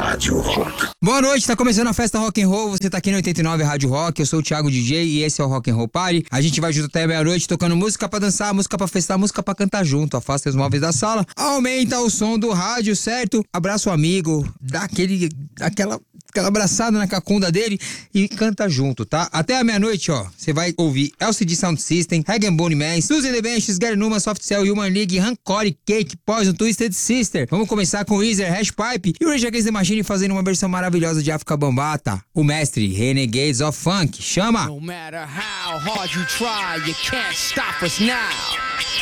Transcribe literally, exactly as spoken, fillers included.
Rádio Rock. Boa noite, tá começando a festa Rock and Roll, você tá aqui no oitenta e nove Rádio Rock, eu sou o Thiago D J e esse é o Rock and Roll Party. A gente vai junto até meia-noite tocando música pra dançar, música pra festar, música pra cantar junto. Afasta os móveis da sala, aumenta o som do rádio, certo? Abraça o amigo, dá aquele, aquela, aquela abraçada na cacunda dele e canta junto, tá? Até a meia-noite, ó, você vai ouvir L C D Sound System, Rag and Bone Man, Suzy the Benches, Gary Numa, Soft Cell, Human League, Hancock, Cake, Poison, Twisted Sister. Vamos começar com Weezer, Hash Pipe e o Rage Against the Machine fazendo uma versão maravilhosa de África Bambata. O mestre Renegades of Funk, chama! No matter how hard you try, you can't stop us now.